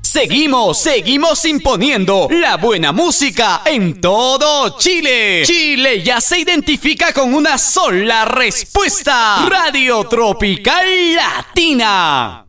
Seguimos imponiendo la buena música en todo Chile. Chile ya se identifica con una sola respuesta. Radio Tropical Latina.